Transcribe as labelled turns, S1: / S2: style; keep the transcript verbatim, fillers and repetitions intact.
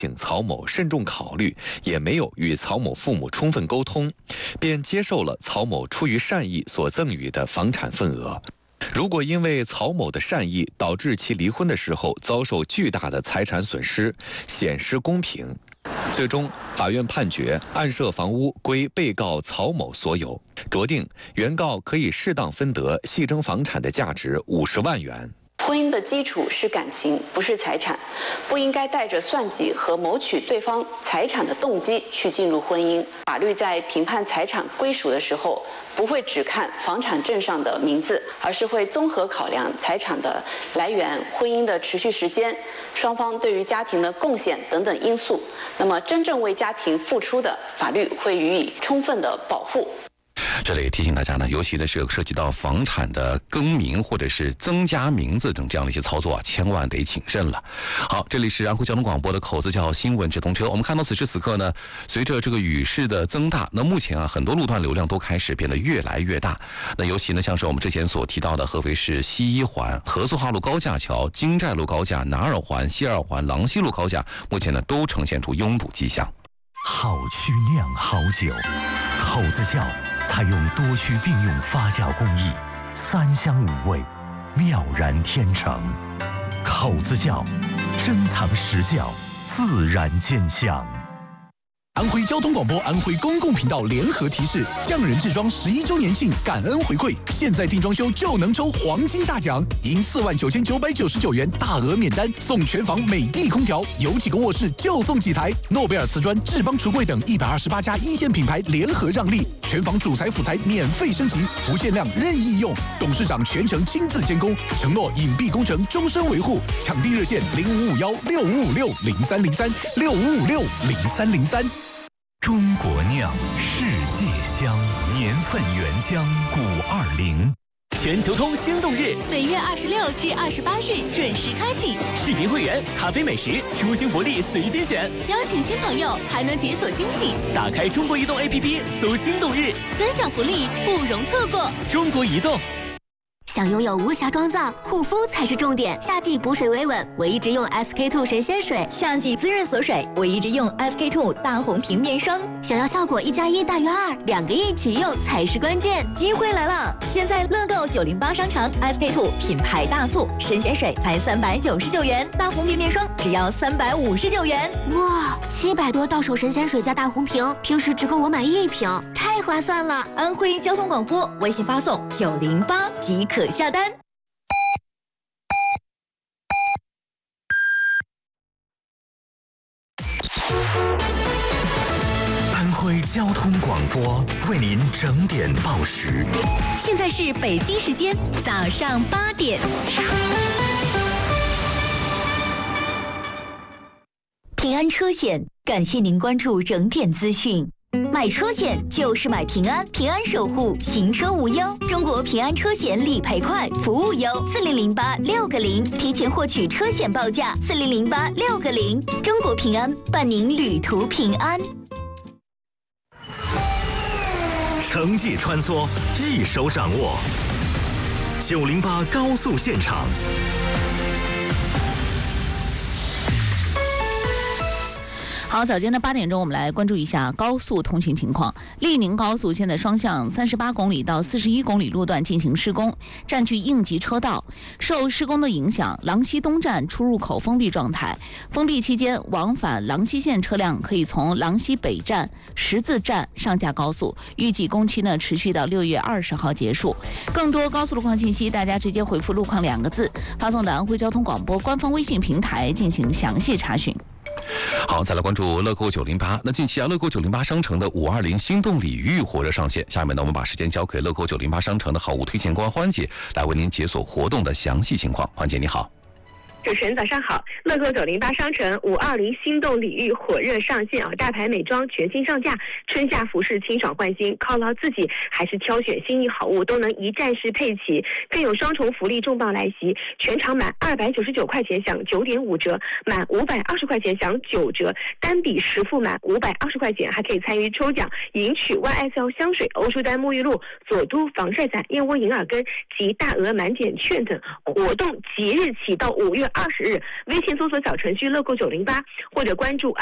S1: 请曹某慎重考虑，也没有与曹某父母充分沟通，便接受了曹某出于善意所赠予的房产份额。如果因为曹某的善意导致其离婚的时候遭受巨大的财产损失，显失公平。最终，法院判决案涉房屋归被告曹某所有，酌定原告可以适当分得系争房产的价值五十万元。
S2: 婚姻的基础是感情，不是财产，不应该带着算计和谋取对方财产的动机去进入婚姻。法律在评判财产归属的时候，不会只看房产证上的名字，而是会综合考量财产的来源、婚姻的持续时间、双方对于家庭的贡献等等因素。那么，真正为家庭付出的，法律会予以充分的保护。
S3: 这里提醒大家呢，尤其呢是涉及到房产的更名或者是增加名字等这样的一些操作啊，千万得谨慎了。好，这里是安徽交通广播的口子窖新闻直通车。我们看到此时此刻呢，随着这个雨势的增大，那目前啊很多路段流量都开始变得越来越大。那尤其呢像是我们之前所提到的合肥市西一环、合作化路高架桥、京寨路高架、南二环、西二环、郎西路高架，目前呢都呈现出拥堵迹象。
S4: 好曲酿好酒，口子窖采用多区并用发酵工艺，三香五味，妙然天成。口子窖，珍藏实窖，自然见香。
S5: 安徽交通广播、安徽公共频道联合提示：匠人制装十一周年庆感恩回馈，现在订装修就能抽黄金大奖，赢四万九千九百九十九元大额免单，送全房美的空调，有几个卧室就送几台。诺贝尔瓷砖、智邦橱柜等一百二十八家一线品牌联合让利，全房主材辅材免费升级，不限量任意用。董事长全程亲自监工，承诺隐蔽工程终身维护。抢订热线零五五幺六五五六零三零三六五五六零三零三。
S4: 中国酿，世界香，年份原浆古二零。
S6: 全球通心动日，
S7: 每月二十六至二十八日准时开启。
S6: 视频会员、咖啡美食、出行福利随心选，
S7: 邀请新朋友还能解锁惊喜。
S6: 打开中国移动 A P P， 搜心动日，
S7: 尊享福利不容错过。
S6: 中国移动。
S7: 想拥有无瑕妆造，护肤才是重点。夏季补水维稳，我一直用 S K two 神仙水；
S8: 夏季滋润锁水，我一直用 S K two 大红瓶面霜。
S7: 想要效果一加一大于二，两个一起用才是关键。
S8: 机会来了！现在乐购九零八商城 S K two 品牌大促，神仙水才三百九十九元，大红瓶面霜只要三百五十九元。
S7: 哇，七百多到手神仙水加大红瓶，平时只够我买一瓶，太划算了！
S8: 安徽交通广播微信发送九零八即可下单。
S4: 安徽交通广播为您整点报时。
S8: 现在是北京时间早上八点。平安车险，感谢您关注整点资讯。买车险就是买平安，平安守护，行车无忧。中国平安车险理赔快，服务优，四零零八六个零，提前获取车险报价，四零零八六个零。中国平安伴您旅途平安。
S4: 城际穿梭，一手掌握。九零八高速现场。
S9: 好，早间的八点钟，我们来关注一下高速通行情况。利宁高速现在双向三十八公里到四十一公里路段进行施工，占据应急车道。受施工的影响，郎溪东站出入口封闭状态。封闭期间，往返郎溪线车辆可以从郎溪北站、十字站上架高速。预计工期呢持续到六月二十号结束。更多高速路况信息，大家直接回复“路况”两个字，发送到安徽交通广播官方微信平台进行详细查询。
S3: 好，再来关注乐购九零八。那近期啊，乐购九零八商城的五二零心动礼遇火热上线。下面呢，我们把时间交给乐购九零八商城的好物推荐官欢姐，来为您解锁活动的详细情况。欢姐，你好。
S10: 主持人早上好，乐购九零八商城五二零心动礼遇火热上线啊！大牌美妆全新上架，春夏服饰清爽换新，犒劳自己还是挑选心仪好物都能一站式配齐，更有双重福利重磅来袭！全场满二百九十九块钱享九点五折，满五百二十块钱享九折，单笔实付满五百二十块钱还可以参与抽奖，赢取 Y S L 香水、欧舒丹沐浴露、左都防晒伞、燕窝银耳根及大额满减券等活动，即日起到五月二十日，微信搜索小程序乐购九零八或者关注